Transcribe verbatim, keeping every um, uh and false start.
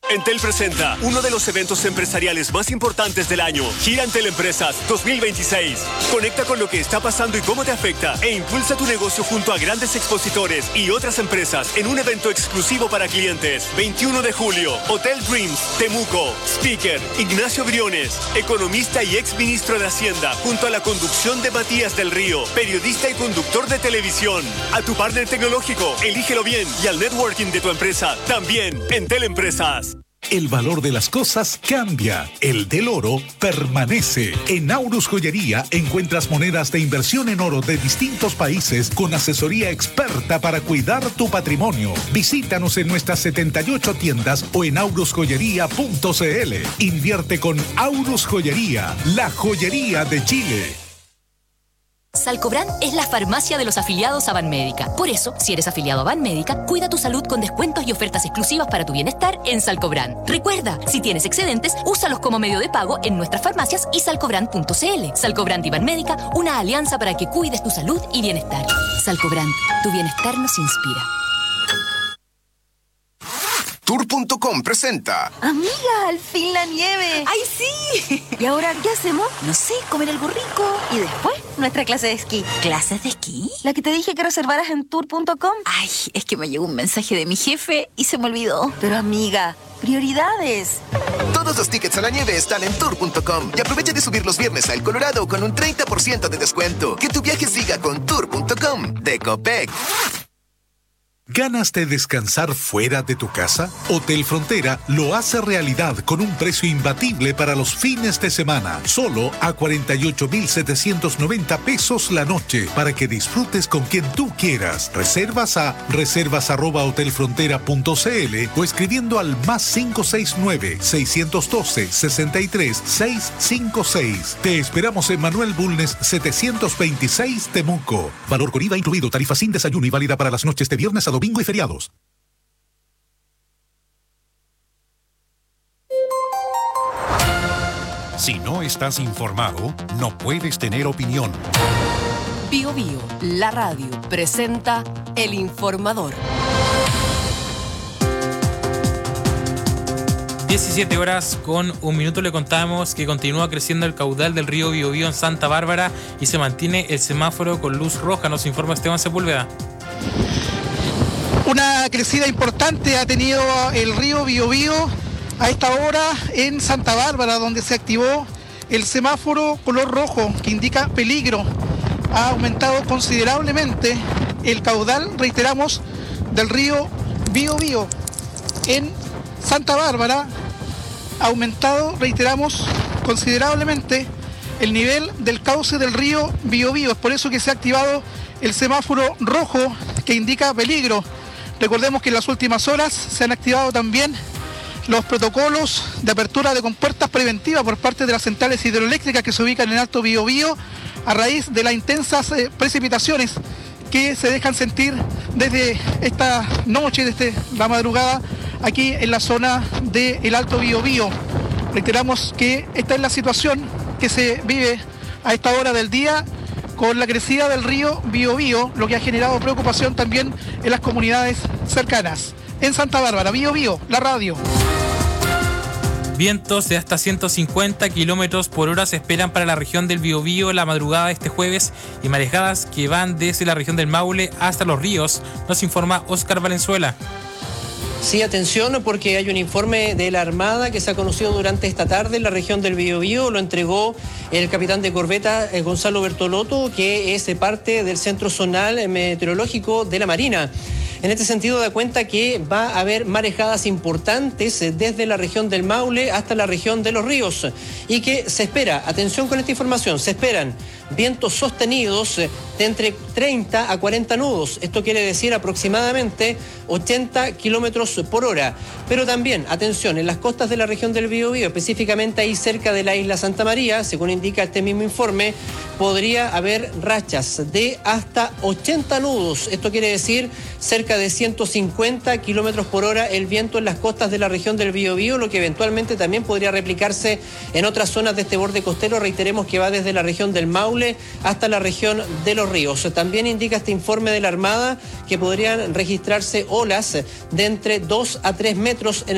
Entel presenta uno de los eventos empresariales más importantes del año, Gira Entel Empresas dos mil veintiséis. Conecta con lo que está pasando y cómo te afecta e impulsa tu negocio junto a grandes expositores y otras empresas en un evento exclusivo para clientes. veintiuno de julio, Hotel Dreams, Temuco. Speaker, Ignacio Briones, economista y ex ministro de Hacienda, junto a la conducción de Matías del Río, periodista y conductor de televisión. A tu partner tecnológico, elígelo bien, y al networking de tu empresa, también, Entel Empresas. El valor de las cosas cambia, el del oro permanece. En Aurus Joyería encuentras monedas de inversión en oro de distintos países con asesoría experta para cuidar tu patrimonio. Visítanos en nuestras setenta y ocho tiendas o en aurus joyería punto c l. Invierte con Aurus Joyería, la joyería de Chile. Salcobran es la farmacia de los afiliados a Banmédica. Por eso, si eres afiliado a Banmédica, cuida tu salud con descuentos y ofertas exclusivas para tu bienestar en Salcobran. Recuerda, si tienes excedentes, úsalos como medio de pago en nuestras farmacias y salcobran punto c l. Salcobran y Banmédica, una alianza para que cuides tu salud y bienestar. Salcobran, tu bienestar nos inspira. Tour punto com presenta. Amiga, al fin la nieve. ¡Ay, sí! ¿Y ahora qué hacemos? No sé, comer algo rico. Y después, nuestra clase de esquí. ¿Clases de esquí? La que te dije que reservaras en tour punto com. Ay, es que me llegó un mensaje de mi jefe y se me olvidó. Pero amiga, prioridades. Todos los tickets a la nieve están en tour punto com y aprovecha de subir los viernes a El Colorado con un treinta por ciento de descuento. Que tu viaje siga con tour punto com de Copec. ¿Ganas de descansar fuera de tu casa? Hotel Frontera lo hace realidad con un precio imbatible para los fines de semana. Solo a cuarenta y ocho mil setecientos noventa pesos la noche para que disfrutes con quien tú quieras. Reservas a reservas arroba hotel frontera punto c l o escribiendo al más cinco seis nueve, seis uno dos, seis tres, seis cinco seis. Te esperamos en Manuel Bulnes setecientos veintiséis Temuco. Valor con I V A incluido, tarifa sin desayuno y válida para las noches de viernes a domingo y feriados. Si no estás informado, no puedes tener opinión. Bio Bio, la radio, presenta El Informador. diecisiete horas con un minuto. Le contamos que continúa creciendo el caudal del río Biobío en Santa Bárbara y se mantiene el semáforo con luz roja. Nos informa Esteban Sepúlveda. Una crecida importante ha tenido el río Biobío a esta hora en Santa Bárbara, donde se activó el semáforo color rojo que indica peligro. Ha aumentado considerablemente el caudal, reiteramos, del río Biobío en Santa Bárbara. Ha aumentado, reiteramos, considerablemente el nivel del cauce del río Biobío. Es por eso que se ha activado el semáforo rojo que indica peligro. Recordemos que en las últimas horas se han activado también los protocolos de apertura de compuertas preventivas por parte de las centrales hidroeléctricas que se ubican en Alto Biobío a raíz de las intensas eh, precipitaciones que se dejan sentir desde esta noche, desde la madrugada, aquí en la zona del Alto Biobío. Reiteramos que esta es la situación que se vive a esta hora del día con la crecida del río Biobío, lo que ha generado preocupación también en las comunidades cercanas. En Santa Bárbara, Biobío, la radio. Vientos de hasta ciento cincuenta kilómetros por hora se esperan para la región del Biobío la madrugada de este jueves y marejadas que van desde la región del Maule hasta los ríos, nos informa Óscar Valenzuela. Sí, atención, porque hay un informe de la Armada que se ha conocido durante esta tarde en la región del Biobío. Lo entregó el capitán de corbeta eh, Gonzalo Bertolotto, que es parte del Centro Zonal Meteorológico de la Marina. En este sentido, da cuenta que va a haber marejadas importantes desde la región del Maule hasta la región de los ríos y que se espera, atención con esta información, se esperan vientos sostenidos de entre treinta a cuarenta nudos. Esto quiere decir aproximadamente ochenta kilómetros por hora. Pero también, atención, en las costas de la región del Biobío, específicamente ahí cerca de la isla Santa María, según indica este mismo informe, podría haber rachas de hasta ochenta nudos. Esto quiere decir cerca de ciento cincuenta kilómetros por hora el viento en las costas de la región del Biobío, lo que eventualmente también podría replicarse en otras zonas de este borde costero. Reiteremos que va desde la región del Maule hasta la región de los ríos. También indica este informe de la Armada que podrían registrarse olas de entre dos a tres metros en